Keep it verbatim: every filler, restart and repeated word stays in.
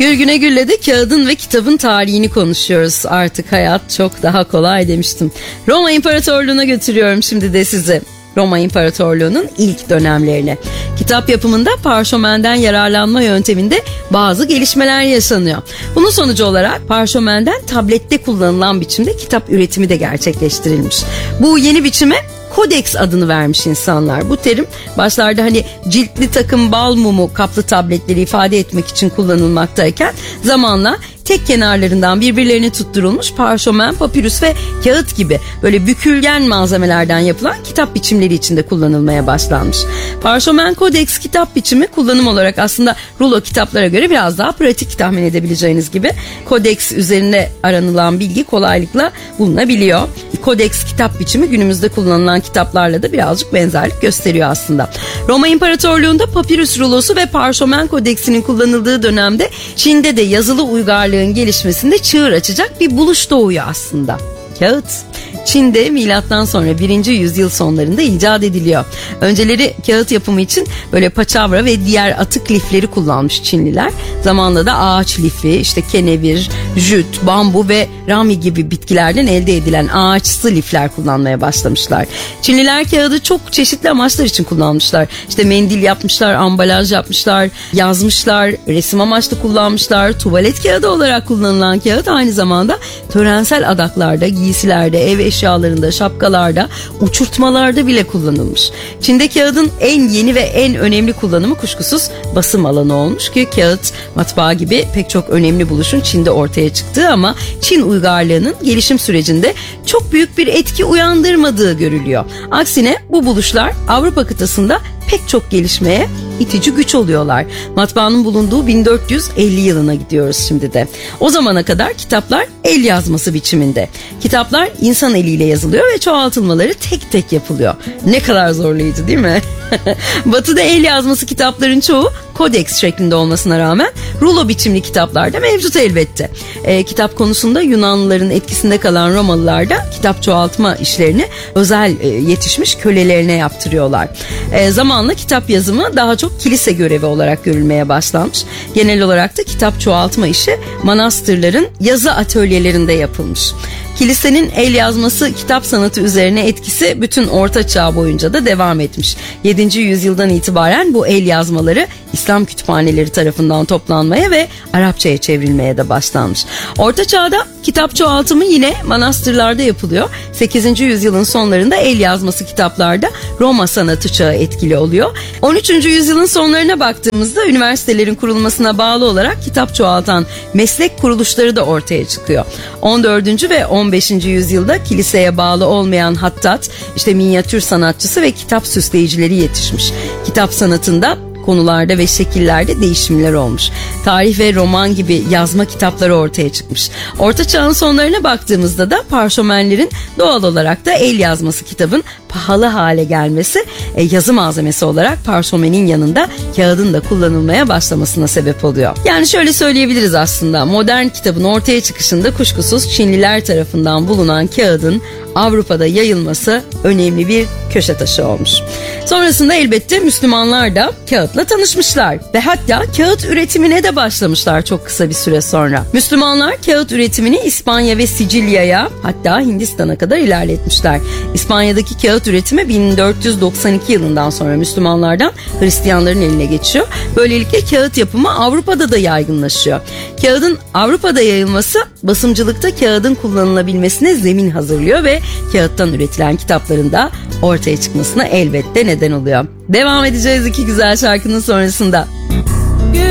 Gürgüne Gül'le de kağıdın ve kitabın tarihini konuşuyoruz. Artık hayat çok daha kolay demiştim. Roma İmparatorluğu'na götürüyorum şimdi de sizi. Roma İmparatorluğu'nun ilk dönemlerine. Kitap yapımında parşömenden yararlanma yönteminde bazı gelişmeler yaşanıyor. Bunun sonucu olarak parşömenden tablette kullanılan biçimde kitap üretimi de gerçekleştirilmiş. Bu yeni biçime Kodeks adını vermiş insanlar. Bu terim başlarda hani ciltli takım bal mumu kaplı tabletleri ifade etmek için kullanılmaktayken zamanla tek kenarlarından birbirlerine tutturulmuş parşömen, papirüs ve kağıt gibi böyle bükülgen malzemelerden yapılan kitap biçimleri içinde kullanılmaya başlanmış. Parşömen kodeks kitap biçimi kullanım olarak aslında rulo kitaplara göre biraz daha pratik, tahmin edebileceğiniz gibi. Kodeks üzerinde aranılan bilgi kolaylıkla bulunabiliyor. Kodeks kitap biçimi günümüzde kullanılan kitaplarla da birazcık benzerlik gösteriyor aslında. Roma İmparatorluğu'nda papirüs rulosu ve parşömen kodeksinin kullanıldığı dönemde Çin'de de yazılı uygarlığın gelişmesinde çığır açacak bir buluş doğuyor aslında. Kağıt. Çin'de milattan sonra birinci yüzyıl sonlarında icat ediliyor. Önceleri kağıt yapımı için böyle paçavra ve diğer atık lifleri kullanmış Çinliler. Zamanla da ağaç lifi, işte kenevir, jüt, bambu ve rami gibi bitkilerden elde edilen ağaçsı lifler kullanmaya başlamışlar. Çinliler kağıdı çok çeşitli amaçlar için kullanmışlar. İşte mendil yapmışlar, ambalaj yapmışlar, yazmışlar, resim amaçlı kullanmışlar. Tuvalet kağıdı olarak kullanılan kağıt aynı zamanda törensel adaklarda, giysilerde, ev eşyalarında, şapkalarda, uçurtmalarda bile kullanılmış. Çin'de kağıdın en yeni ve en önemli kullanımı kuşkusuz basım alanı olmuş ki kağıt, matbaa gibi pek çok önemli buluşun Çin'de ortaya çıktığı ama Çin uygarlığının gelişim sürecinde çok büyük bir etki uyandırmadığı görülüyor. Aksine bu buluşlar Avrupa kıtasında pek çok gelişmeye itici güç oluyorlar. Matbaanın bulunduğu bin dört yüz elli yılına gidiyoruz şimdi de. O zamana kadar kitaplar el yazması biçiminde. Kitaplar insan eliyle yazılıyor ve çoğaltılmaları tek tek yapılıyor. Ne kadar zorlayıcı değil mi? Batı'da el yazması kitapların çoğu kodeks şeklinde olmasına rağmen rulo biçimli kitaplar da mevcut elbette. E, kitap konusunda Yunanlıların etkisinde kalan Romalılar da kitap çoğaltma işlerini özel e, yetişmiş kölelerine yaptırıyorlar. E, zamanla kitap yazımı daha çok kilise görevi olarak görülmeye başlanmış. Genel olarak da kitap çoğaltma işi manastırların yazı atölyelerinde yapılmış. Kilisenin el yazması kitap sanatı üzerine etkisi bütün Orta Çağ boyunca da devam etmiş. yedinci yüzyıldan itibaren bu el yazmaları İslam kütüphaneleri tarafından toplanmaya ve Arapçaya çevrilmeye de başlanmış. Orta Çağ'da kitap çoğaltımı yine manastırlarda yapılıyor. sekizinci yüzyılın sonlarında el yazması kitaplarda Roma sanatı çağı etkili oluyor. on üçüncü yüzyılın sonlarına baktığımızda üniversitelerin kurulmasına bağlı olarak kitap çoğaltan meslek kuruluşları da ortaya çıkıyor. on dördüncü ve on beşinci yüzyılda kiliseye bağlı olmayan hattat, işte minyatür sanatçısı ve kitap süsleyicileri yetişmiş. Kitap sanatında konularda ve şekillerde değişimler olmuş. Tarih ve roman gibi yazma kitapları ortaya çıkmış. Orta Çağ'ın sonlarına baktığımızda da parşömenlerin doğal olarak da el yazması kitabın pahalı hale gelmesi, e, yazı malzemesi olarak parşömenin yanında kağıdın da kullanılmaya başlamasına sebep oluyor. Yani şöyle söyleyebiliriz aslında, modern kitabın ortaya çıkışında kuşkusuz Çinliler tarafından bulunan kağıdın Avrupa'da yayılması önemli bir köşe taşı olmuş. Sonrasında elbette Müslümanlar da kağıtla tanışmışlar ve hatta kağıt üretimine de başlamışlar çok kısa bir süre sonra. Müslümanlar kağıt üretimini İspanya ve Sicilya'ya, hatta Hindistan'a kadar ilerletmişler. İspanya'daki kağıt üretimi bin dört yüz doksan iki yılından sonra Müslümanlardan Hristiyanların eline geçiyor. Böylelikle kağıt yapımı Avrupa'da da yaygınlaşıyor. Kağıdın Avrupa'da yayılması basımcılıkta kağıdın kullanılabilmesine zemin hazırlıyor ve kağıttan üretilen kitapların da ortaya çıkmasına elbette neden oluyor. Devam edeceğiz iki güzel şarkının sonrasında.